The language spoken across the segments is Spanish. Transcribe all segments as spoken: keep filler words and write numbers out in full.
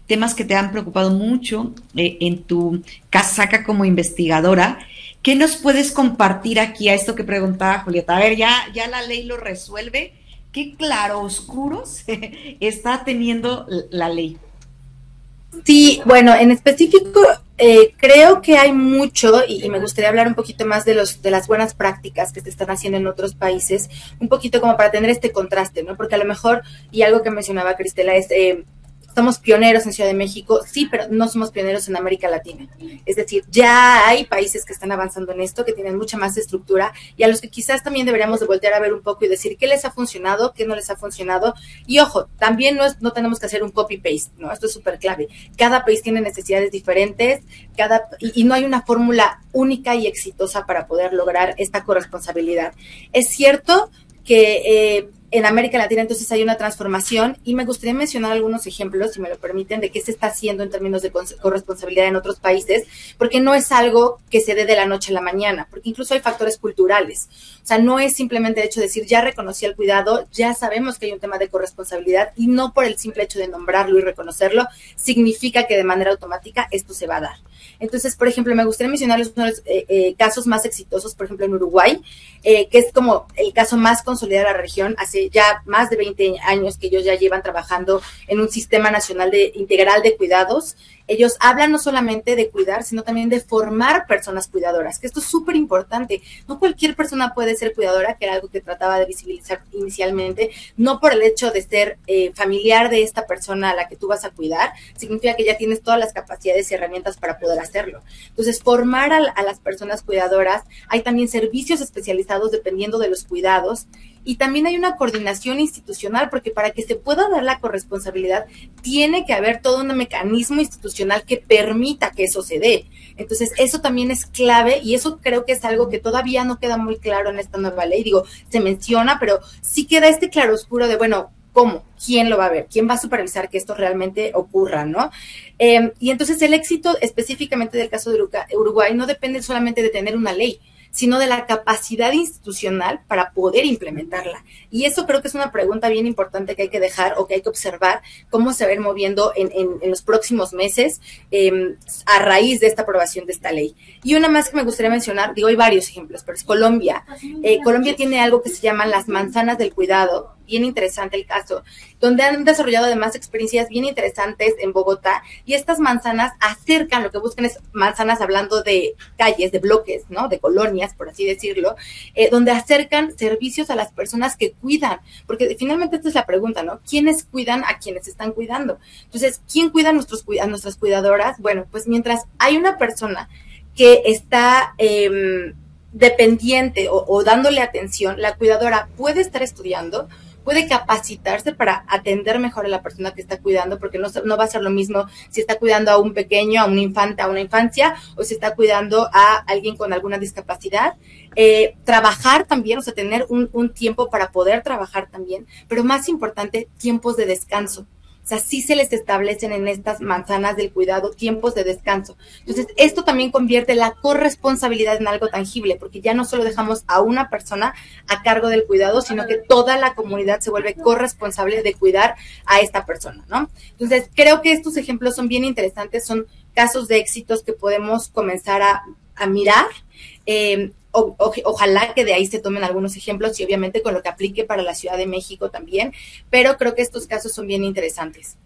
temas que te han preocupado mucho eh, en tu casaca como investigadora. ¿Qué nos puedes compartir aquí a esto que preguntaba Julieta? A ver, ya, ya la ley lo resuelve. ¿Qué claroscuros está teniendo la ley? Sí, bueno, en específico eh, creo que hay mucho y, y me gustaría hablar un poquito más de los de las buenas prácticas que se están haciendo en otros países, un poquito como para tener este contraste, ¿no? Porque a lo mejor, y algo que mencionaba Cristela es, eh, somos pioneros en Ciudad de México, sí, pero no somos pioneros en América Latina. Es decir, ya hay países que están avanzando en esto, que tienen mucha más estructura y a los que quizás también deberíamos de voltear a ver un poco y decir qué les ha funcionado, qué no les ha funcionado. Y ojo, también no, es, no tenemos que hacer un copy-paste, ¿no? Esto es súper clave. Cada país tiene necesidades diferentes cada, y, y no hay una fórmula única y exitosa para poder lograr esta corresponsabilidad. Es cierto que eh, en América Latina entonces hay una transformación y me gustaría mencionar algunos ejemplos, si me lo permiten, de qué se está haciendo en términos de corresponsabilidad en otros países, porque no es algo que se dé de la noche a la mañana, porque incluso hay factores culturales. O sea, no es simplemente el hecho de decir, ya reconocí el cuidado, ya sabemos que hay un tema de corresponsabilidad y no por el simple hecho de nombrarlo y reconocerlo, significa que de manera automática esto se va a dar. Entonces, por ejemplo, me gustaría mencionarles uno de los eh, eh, casos más exitosos, por ejemplo, en Uruguay, eh, que es como el caso más consolidado de la región. Hace ya más de veinte años que ellos ya llevan trabajando en un sistema nacional de, integral de cuidados. Ellos hablan no solamente de cuidar, sino también de formar personas cuidadoras, que esto es súper importante. No cualquier persona puede ser cuidadora, que era algo que trataba de visibilizar inicialmente, no por el hecho de ser eh, familiar de esta persona a la que tú vas a cuidar, significa que ya tienes todas las capacidades y herramientas para poder hacerlo. Entonces, formar a, a las personas cuidadoras, hay también servicios especializados dependiendo de los cuidados, y también hay una coordinación institucional, porque para que se pueda dar la corresponsabilidad, tiene que haber todo un mecanismo institucional que permita que eso se dé. Entonces, eso también es clave, y eso creo que es algo que todavía no queda muy claro en esta nueva ley. Digo, se menciona, pero sí queda este claroscuro de, bueno, ¿cómo? ¿Quién lo va a ver? ¿Quién va a supervisar que esto realmente ocurra, no? Eh, y entonces el éxito específicamente del caso de Uruguay no depende solamente de tener una ley, sino de la capacidad institucional para poder implementarla. Y eso creo que es una pregunta bien importante que hay que dejar o que hay que observar cómo se va a ir moviendo en, en, en los próximos meses eh, a raíz de esta aprobación de esta ley. Y una más que me gustaría mencionar, digo, hay varios ejemplos, pero es Colombia. Eh, Colombia tiene algo que se llaman las manzanas del cuidado, bien interesante el caso, donde han desarrollado además experiencias bien interesantes en Bogotá, y estas manzanas acercan, lo que buscan es manzanas hablando de calles, de bloques, ¿no? De colonias, por así decirlo, eh, donde acercan servicios a las personas que cuidan, porque finalmente esta es la pregunta, ¿no? ¿Quiénes cuidan a quienes están cuidando? Entonces, ¿quién cuida a, nuestros, a nuestras cuidadoras? Bueno, pues mientras hay una persona que está eh, dependiente o, o dándole atención, la cuidadora puede estar estudiando, puede capacitarse para atender mejor a la persona que está cuidando, porque no, no va a ser lo mismo si está cuidando a un pequeño, a un infante, a una infancia, o si está cuidando a alguien con alguna discapacidad. Eh, trabajar también, o sea, tener un, un tiempo para poder trabajar también, pero más importante, tiempos de descanso. O sea, sí se les establecen en estas manzanas del cuidado tiempos de descanso. Entonces, esto también convierte la corresponsabilidad en algo tangible, porque ya no solo dejamos a una persona a cargo del cuidado, sino que toda la comunidad se vuelve corresponsable de cuidar a esta persona, ¿no? Entonces, creo que estos ejemplos son bien interesantes, son casos de éxitos que podemos comenzar a, a mirar. Eh, O, o, ojalá que de ahí se tomen algunos ejemplos y obviamente con lo que aplique para la Ciudad de México también, pero creo que estos casos son bien interesantes.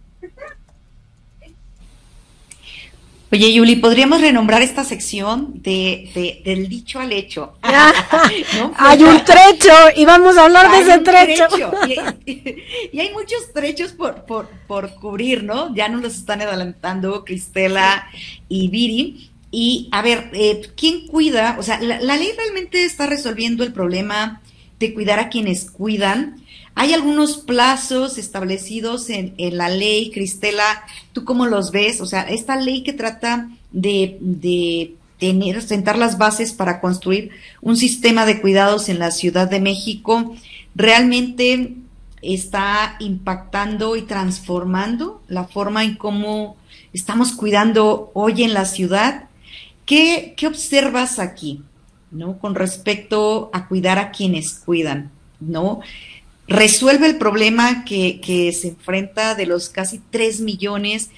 Oye, Yuli, ¿podríamos renombrar esta sección de, de del dicho al hecho? ¿No? Hay un trecho y vamos a hablar hay de ese trecho. trecho. Y, y, y hay muchos trechos por, por, por cubrir, ¿no? Ya nos los están adelantando Cristela y Viri. Y, a ver, eh, ¿quién cuida? O sea, la, la ley realmente está resolviendo el problema de cuidar a quienes cuidan. Hay algunos plazos establecidos en, en la ley, Cristela, ¿tú cómo los ves? O sea, esta ley que trata de, de tener, sentar las bases para construir un sistema de cuidados en la Ciudad de México, ¿realmente está impactando y transformando la forma en cómo estamos cuidando hoy en la ciudad? ¿Qué, qué observas aquí, ¿no? Con respecto a cuidar a quienes cuidan, ¿no? ¿Resuelve el problema que, que se enfrenta de los casi tres millones